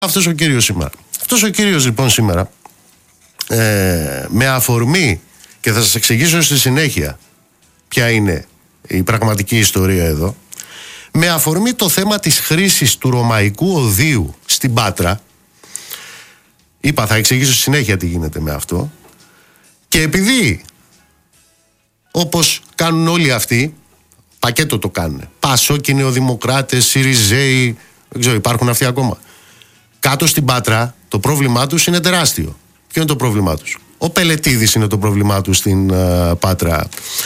αυτός ο κύριος σήμερα. Αυτός ο κύριος λοιπόν σήμερα, με αφορμή, και θα σας εξηγήσω στη συνέχεια ποια είναι η πραγματική ιστορία εδώ, με αφορμή το θέμα της χρήσης του Ρωμαϊκού Οδείου στην Πάτρα, είπα θα εξηγήσω στη συνέχεια τι γίνεται με αυτό, και επειδή όπως κάνουν όλοι αυτοί, πακέτο το κάνουν, Πασόκοι, Νεοδημοκράτες, Συριζέοι, δεν ξέρω υπάρχουν αυτοί ακόμα, κάτω στην Πάτρα το πρόβλημά τους είναι τεράστιο. Ποιο είναι το πρόβλημά τους? Ο Πελετίδης είναι το πρόβλημά του στην Πάτρα.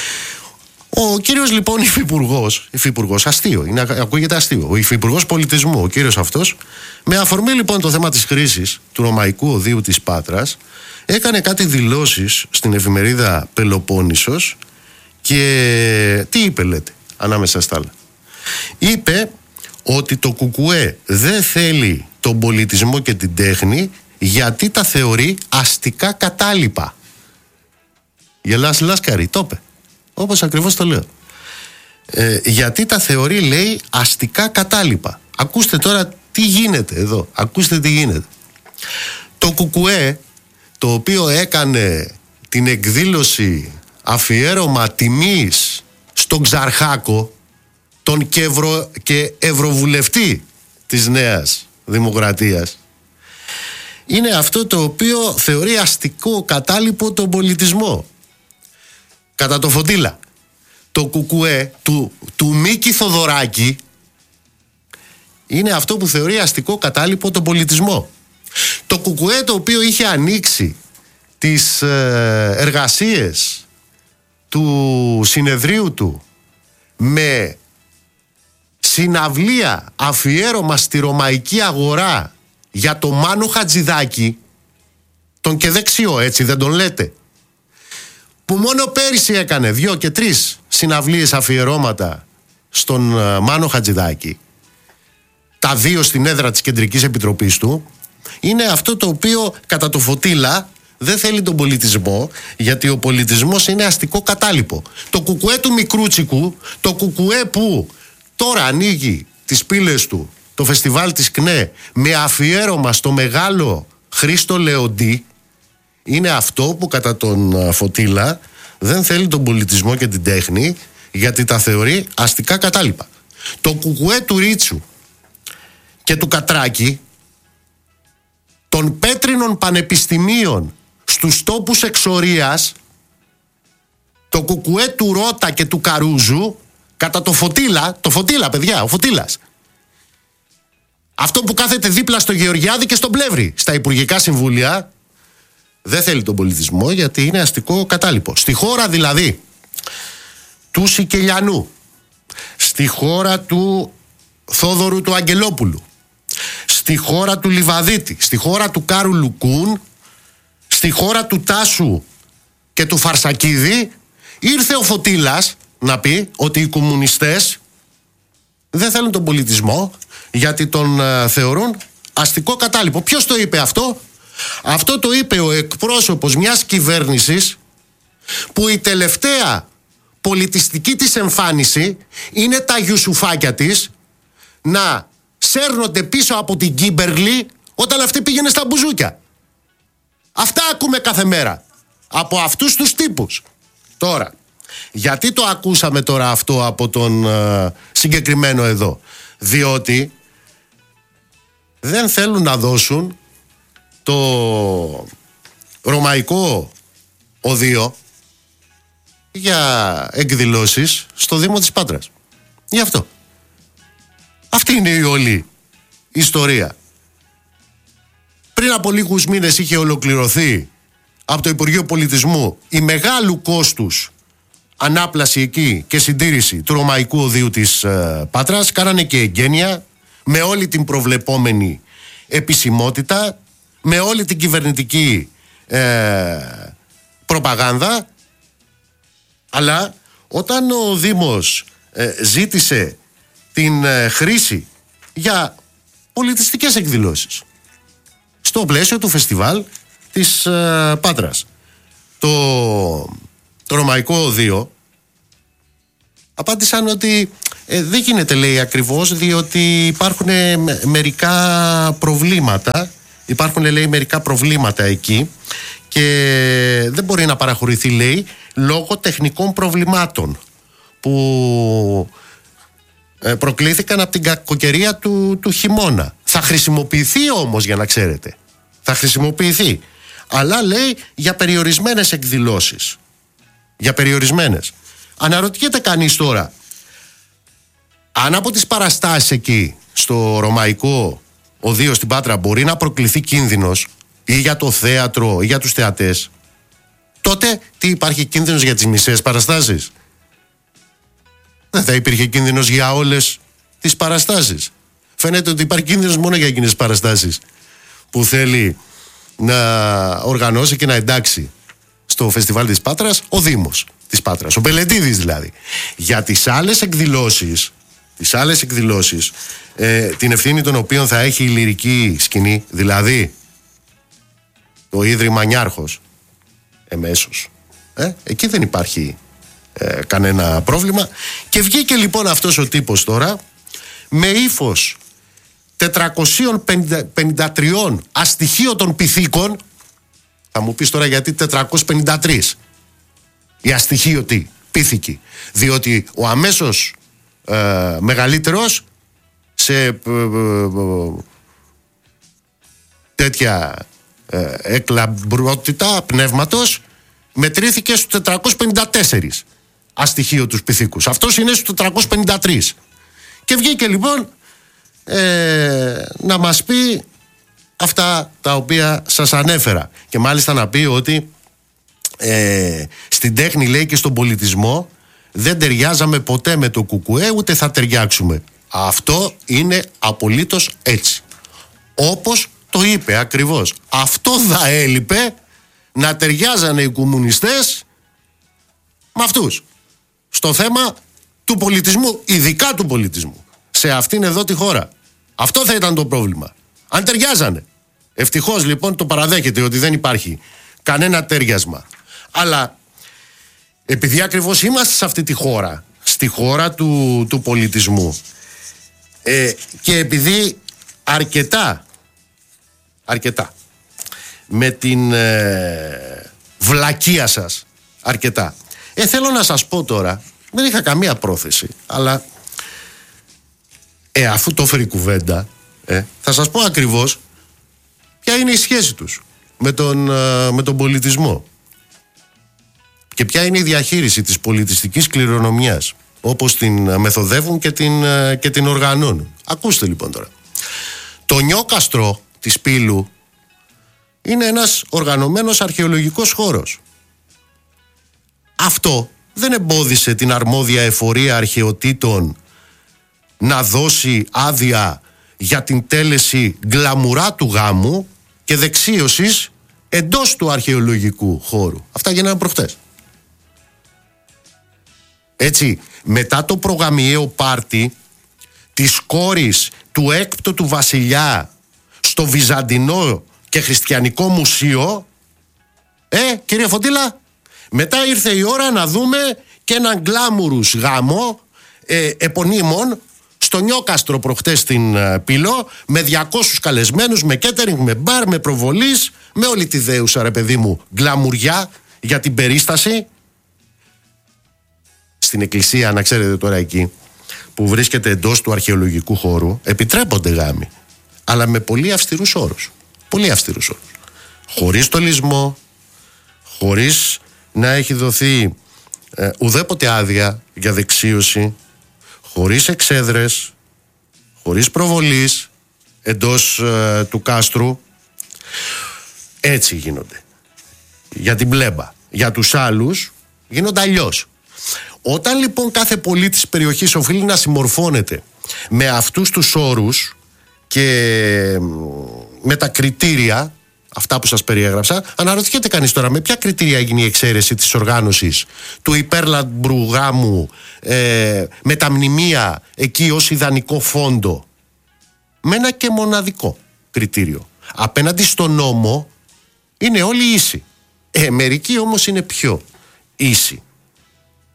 Ο κύριος λοιπόν υφυπουργός, αστείο, ακούγεται αστείο, ο υφυπουργός πολιτισμού, ο κύριος αυτός, με αφορμή λοιπόν το θέμα της χρήσης του Ρωμαϊκού Οδείου της Πάτρας, έκανε κάτι δηλώσεις στην εφημερίδα Πελοπόννησος και τι είπε, λέτε, ανάμεσα στα άλλα? Είπε ότι το ΚΚΕ δεν θέλει τον πολιτισμό και την τέχνη γιατί τα θεωρεί αστικά κατάλοιπα. Γελάς Λάσκαρη, το είπε. Όπως ακριβώς το λέω. Γιατί τα θεωρεί, λέει, αστικά κατάλοιπα. Ακούστε τώρα τι γίνεται εδώ. Ακούστε τι γίνεται. Το ΚΚΕ, το οποίο έκανε την εκδήλωση αφιέρωμα τιμής στον Ξαρχάκο, τον και ευρωβουλευτή της Νέας Δημοκρατίας, είναι αυτό το οποίο θεωρεί αστικό κατάλοιπο τον πολιτισμό. Κατά το Φωτήλα, το ΚΚΕ του Μίκη Θοδωράκη είναι αυτό που θεωρεί αστικό κατάλοιπο τον πολιτισμό. Το ΚΚΕ, το οποίο είχε ανοίξει τις εργασίες του συνεδρίου του με συναυλία αφιέρωμα στη Ρωμαϊκή Αγορά για το Μάνο Χατζηδάκη, τον και δεξιό, έτσι δεν τον λέτε, που μόνο πέρυσι έκανε 2 και 3 συναυλίες αφιερώματα στον Μάνο Χατζηδάκη, τα 2 στην έδρα της Κεντρικής Επιτροπής του, είναι αυτό το οποίο κατά το Φωτήλα δεν θέλει τον πολιτισμό, γιατί ο πολιτισμός είναι αστικό κατάλοιπο. Το ΚΚΕ του Μικρούτσικου, το ΚΚΕ που τώρα ανοίγει τις πύλες του το φεστιβάλ της ΚΝΕ με αφιέρωμα στο μεγάλο Χρήστο Λεοντή, είναι αυτό που κατά τον Φωτήλα δεν θέλει τον πολιτισμό και την τέχνη γιατί τα θεωρεί αστικά κατάλοιπα. Το ΚΚΕ του Ρίτσου και του Κατράκη, των πέτρινων πανεπιστημίων στους τόπους εξορίας, το ΚΚΕ του Ρώτα και του Καρούζου, κατά το Φωτήλα παιδιά, ο Φωτήλας, αυτό που κάθεται δίπλα στο Γεωργιάδη και στον Πλεύρη στα Υπουργικά Συμβούλια, δεν θέλει τον πολιτισμό γιατί είναι αστικό κατάλοιπο. Στη χώρα δηλαδή του Σικελιανού, στη χώρα του Θόδωρου του Αγγελόπουλου, στη χώρα του Λιβαδίτη, στη χώρα του Κάρου Λουκούν, στη χώρα του Τάσου και του Φαρσακίδη, ήρθε ο Φωτήλας να πει ότι οι κομμουνιστές δεν θέλουν τον πολιτισμό γιατί τον θεωρούν αστικό κατάλοιπο. Ποιος το είπε αυτό? Αυτό το είπε ο εκπρόσωπος μιας κυβέρνησης που η τελευταία πολιτιστική της εμφάνιση είναι τα γιουσουφάκια της να σέρνονται πίσω από την Κίμπερλι όταν αυτή πήγαινε στα μπουζούκια. Αυτά ακούμε κάθε μέρα από αυτούς τους τύπους. Τώρα, γιατί το ακούσαμε τώρα αυτό από τον συγκεκριμένο εδώ? Διότι δεν θέλουν να δώσουν το Ρωμαϊκό Οδείο για εκδηλώσεις στο Δήμο της Πάτρας. Γι' αυτό. Αυτή είναι η όλη ιστορία. Πριν από λίγους μήνες είχε ολοκληρωθεί από το Υπουργείο Πολιτισμού η μεγάλου κόστους ανάπλαση εκεί και συντήρηση του Ρωμαϊκού Οδείου της Πάτρας. Κάνανε και εγγένεια με όλη την προβλεπόμενη επισημότητα, με όλη την κυβερνητική προπαγάνδα. Αλλά όταν ο Δήμος ζήτησε την χρήση για πολιτιστικές εκδηλώσεις στο πλαίσιο του φεστιβάλ της Πάτρας, το Ρωμαϊκό Οδείο, απάντησαν ότι Δεν γίνεται, λέει, ακριβώς, διότι υπάρχουν μερικά προβλήματα. Υπάρχουν, λέει, μερικά προβλήματα εκεί και δεν μπορεί να παραχωρηθεί, λέει, λόγω τεχνικών προβλημάτων που προκλήθηκαν από την κακοκαιρία του χειμώνα. Θα χρησιμοποιηθεί όμως, για να ξέρετε. Θα χρησιμοποιηθεί. Αλλά, λέει, για περιορισμένες εκδηλώσεις. Για περιορισμένες. Αναρωτιέται κανείς τώρα, αν από τις παραστάσεις εκεί στο Ρωμαϊκό Οδείο στην Πάτρα μπορεί να προκληθεί κίνδυνος ή για το θέατρο ή για τους θεατές, τότε τι, υπάρχει κίνδυνος για τις μισές παραστάσεις? Δεν θα υπήρχε κίνδυνος για όλες τις παραστάσεις. Φαίνεται ότι υπάρχει κίνδυνος μόνο για εκείνες τις παραστάσεις που θέλει να οργανώσει και να εντάξει στο φεστιβάλ της Πάτρας ο Δήμος της Πάτρας, ο Πελετίδης δηλαδή. Για τις άλλες εκδηλώσεις, την ευθύνη των οποίων θα έχει η λυρική σκηνή, δηλαδή το Ίδρυμα Νιάρχος εμέσως, εκεί δεν υπάρχει κανένα πρόβλημα. Και βγήκε λοιπόν αυτός ο τύπος τώρα με ύφος 453 αστοιχείωτων πυθίκων. Θα μου πεις τώρα γιατί 453 οι αστοιχείωτοι πύθικοι? Διότι ο αμέσως μεγαλύτερος σε τέτοια εκλαμπρότητα πνεύματος μετρήθηκε στους 454 αστοιχείωτους πυθίκους. Αυτός είναι στους 453. Και βγήκε λοιπόν να μας πει αυτά τα οποία σας ανέφερα. Και μάλιστα να πει ότι στην τέχνη, λέει, και στον πολιτισμό δεν ταιριάζαμε ποτέ με το ΚΚΕ, ούτε θα ταιριάξουμε. Αυτό είναι απολύτως έτσι. Όπως το είπε ακριβώς. Αυτό θα έλειπε, να ταιριάζανε οι κομμουνιστές με αυτούς στο θέμα του πολιτισμού, ειδικά του πολιτισμού, σε αυτήν εδώ τη χώρα. Αυτό θα ήταν το πρόβλημα, αν ταιριάζανε. Ευτυχώς λοιπόν το παραδέχεται ότι δεν υπάρχει κανένα ταιριασμα. Αλλά επειδή ακριβώς είμαστε σε αυτή τη χώρα, στη χώρα του πολιτισμού, και επειδή αρκετά με την βλακεία σας, αρκετά, θέλω να σας πω τώρα, δεν είχα καμία πρόθεση, αλλά αφού το έφερε η κουβέντα, θα σας πω ακριβώς ποια είναι η σχέση τους με τον πολιτισμό και ποια είναι η διαχείριση της πολιτιστικής κληρονομιάς, όπως την μεθοδεύουν και την οργανώνουν. Ακούστε λοιπόν τώρα. Το Νιόκαστρο της Πύλου είναι ένας οργανωμένος αρχαιολογικός χώρος. Αυτό δεν εμπόδισε την αρμόδια εφορία αρχαιοτήτων να δώσει άδεια για την τέλεση γκλαμουρά του γάμου και δεξίωσης εντός του αρχαιολογικού χώρου. Αυτά γίνανε προχτές. Έτσι, μετά το προγαμιαίο πάρτι της κόρης του έκπτωτου βασιλιά στο Βυζαντινό και Χριστιανικό Μουσείο, κύριε Φωτήλα, μετά ήρθε η ώρα να δούμε και έναν γκλάμουρους γάμο επωνύμων στο Νιόκαστρο προχτές στην Πύλο, με 200 καλεσμένους, με κέτερινγκ, με μπαρ, με προβολής, με όλη τη δέουσα, ρε παιδί μου, γκλαμουριά για την περίσταση. Στην εκκλησία, να ξέρετε τώρα, εκεί που βρίσκεται εντός του αρχαιολογικού χώρου, επιτρέπονται γάμοι, αλλά με πολύ αυστηρούς όρους. Πολύ αυστηρούς όρους. Χωρίς τολισμό, χωρίς να έχει δοθεί ουδέποτε άδεια για δεξίωση, χωρίς εξέδρες, χωρίς προβολής εντός του κάστρου. Έτσι γίνονται. Για την πλέμπα. Για τους άλλους γίνονται αλλιώς. Όταν λοιπόν κάθε πολίτης της περιοχής οφείλει να συμμορφώνεται με αυτούς τους όρους και με τα κριτήρια, αυτά που σας περιέγραψα, αναρωτιέται κανείς τώρα με ποια κριτήρια έγινε η εξαίρεση της οργάνωσης του υπέρλαμπρου γάμου με τα μνημεία εκεί ως ιδανικό φόντο. Με ένα και μοναδικό κριτήριο. Απέναντι στον νόμο είναι όλοι ίσοι. Μερικοί όμως είναι πιο ίσοι.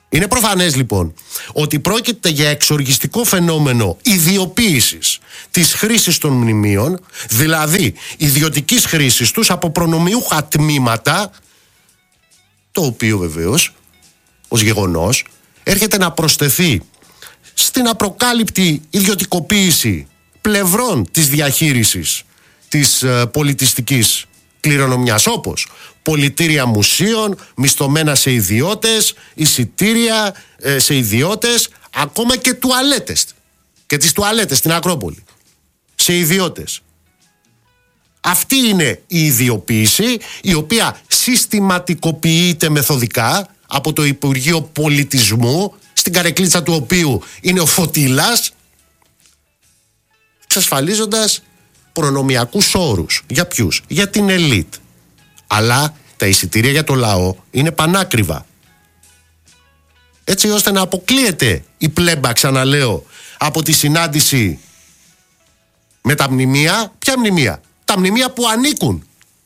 Είναι προφανές λοιπόν ότι πρόκειται για εξοργιστικό φαινόμενο ιδιοποίησης της χρήσης των μνημείων, δηλαδή ιδιωτικής χρήσης τους από προνομιούχα τμήματα, το οποίο βεβαίως ως γεγονός έρχεται να προσθεθεί στην απροκάλυπτη ιδιωτικοποίηση πλευρών της διαχείρισης της πολιτιστικής κληρονομιάς, όπως πολιτήρια μουσείων μισθωμένα σε ιδιώτες, εισιτήρια σε ιδιώτες, ακόμα και τουαλέτες και τις τουαλέτες στην Ακρόπολη σε ιδιώτες. Αυτή είναι η ιδιοποίηση, η οποία συστηματικοποιείται μεθοδικά από το Υπουργείο Πολιτισμού, στην καρεκλίτσα του οποίου είναι ο Φωτήλας, εξασφαλίζοντας προνομιακούς όρους. Για ποιους? Για την ελίτ. Αλλά τα εισιτήρια για το λαό είναι πανάκριβα, έτσι ώστε να αποκλείεται η πλέμπα, ξαναλέω, από τη συνάντηση με τα μνημεία. Ποια μνημεία? Τα μνημεία που ανήκουν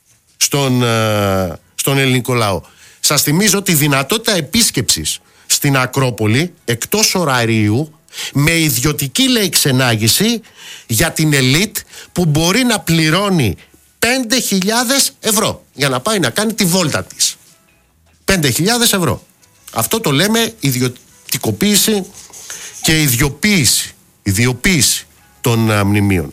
στον ελληνικό λαό. Σας θυμίζω τη δυνατότητα επίσκεψης στην Ακρόπολη εκτός ωραρίου με ιδιωτική, λέει, ξενάγηση για την ελίτ, που μπορεί να πληρώνει 5.000 ευρώ για να πάει να κάνει τη βόλτα της. 5.000 ευρώ. Αυτό το λέμε ιδιωτικοποίηση και ιδιοποίηση των μνημείων.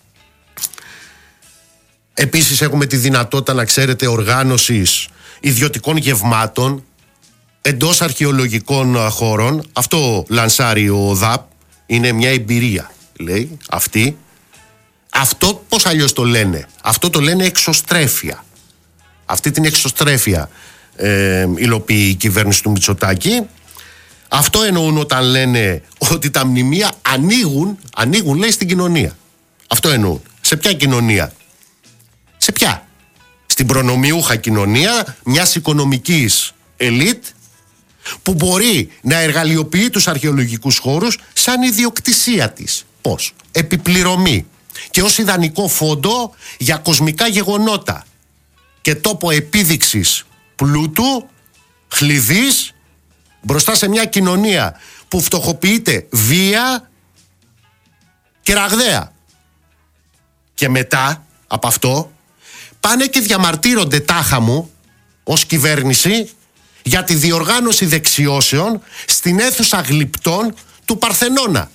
Επίσης έχουμε τη δυνατότητα, να ξέρετε, οργάνωσης ιδιωτικών γευμάτων εντός αρχαιολογικών χώρων. Αυτό λανσάρει ο ΔΑΠ. Είναι μια εμπειρία, λέει, αυτή. Αυτό πώς αλλιώς το λένε? Αυτό το λένε εξωστρέφεια. Αυτή την εξωστρέφεια υλοποιεί η κυβέρνηση του Μητσοτάκη. Αυτό εννοούν όταν λένε ότι τα μνημεία ανοίγουν, λέει, στην κοινωνία. Αυτό εννοούν. Σε ποια κοινωνία? Σε ποια? Στην προνομιούχα κοινωνία μιας οικονομικής ελίτ, που μπορεί να εργαλειοποιεί τους αρχαιολογικούς χώρους σαν ιδιοκτησία της. Πώς? Επιπληρωμή και ως ιδανικό φόντο για κοσμικά γεγονότα και τόπο επίδειξης πλούτου, χλειδής, μπροστά σε μια κοινωνία που φτωχοποιείται βία και ραγδαία. Και μετά από αυτό πάνε και διαμαρτύρονται, τάχα μου, ως κυβέρνηση, για τη διοργάνωση δεξιώσεων στην αίθουσα γλυπτών του Παρθενώνα,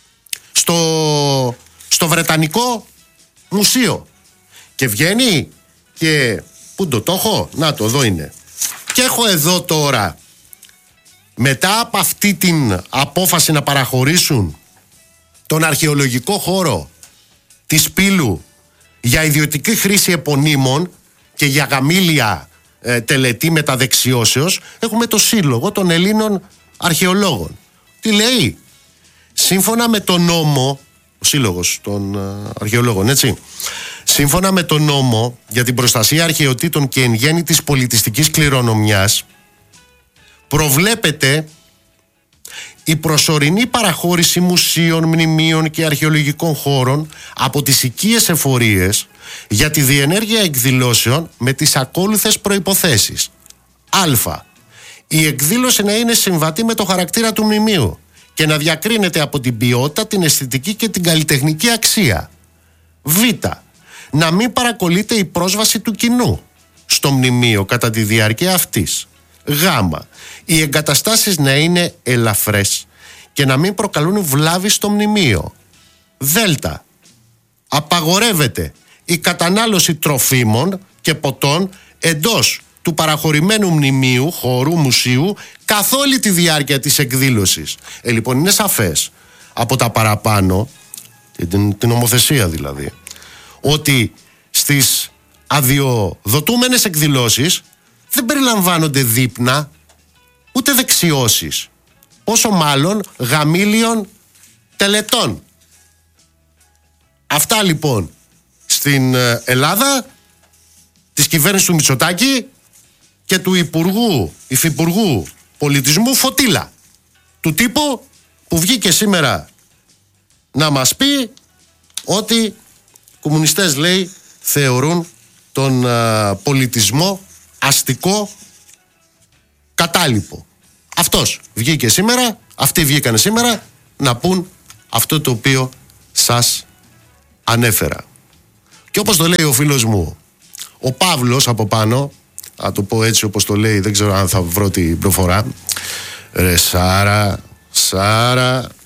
στο Βρετανικό Μουσείο. Και βγαίνει και... Πού το έχω? Να το, εδώ είναι. Και έχω εδώ τώρα, μετά από αυτή την απόφαση να παραχωρήσουν τον αρχαιολογικό χώρο της Πύλου για ιδιωτική χρήση επωνύμων και για γαμήλια τελετή μεταδεξιώσεως, έχουμε το Σύλλογο των Ελλήνων Αρχαιολόγων. Τι λέει? Σύμφωνα με τον νόμο, ο Σύλλογος των Αρχαιολόγων, έτσι, σύμφωνα με τον νόμο για την προστασία αρχαιοτήτων και εν γέννη της πολιτιστικής κληρονομιάς, προβλέπεται η προσωρινή παραχώρηση μουσείων, μνημείων και αρχαιολογικών χώρων από τις οικίες εφορίες για τη διενέργεια εκδηλώσεων με τις ακόλουθες προϋποθέσεις. Α. Η εκδήλωση να είναι συμβατή με το χαρακτήρα του μνημείου και να διακρίνεται από την ποιότητα, την αισθητική και την καλλιτεχνική αξία. Β. Να μην παρακολείται η πρόσβαση του κοινού στο μνημείο κατά τη διάρκεια αυτής. Γ. Οι εγκαταστάσεις να είναι ελαφρές και να μην προκαλούν βλάβη στο μνημείο. Δ. Απαγορεύεται η κατανάλωση τροφίμων και ποτών εντός του παραχωρημένου μνημείου, χώρου, μουσείου, καθ' όλη τη διάρκεια της εκδήλωσης. Λοιπόν, είναι σαφές από τα παραπάνω, την νομοθεσία δηλαδή, ότι στις αδειοδοτούμενες εκδηλώσεις δεν περιλαμβάνονται δείπνα ούτε δεξιώσεις, πόσο μάλλον γαμήλιων τελετών. Αυτά λοιπόν στην Ελλάδα της κυβέρνησης του Μητσοτάκη και του υφυπουργού πολιτισμού Φωτήλα, του τύπου που βγήκε σήμερα να μας πει ότι οι κομμουνιστές, λέει, θεωρούν τον πολιτισμό αστικό κατάλοιπο. Αυτός βγήκε σήμερα, αυτοί βγήκανε σήμερα να πούν αυτό το οποίο σας ανέφερα. Και όπως το λέει ο φίλος μου ο Παύλος από πάνω, να το πω έτσι όπως το λέει, δεν ξέρω αν θα βρω την προφορά. Ρε Σάρα,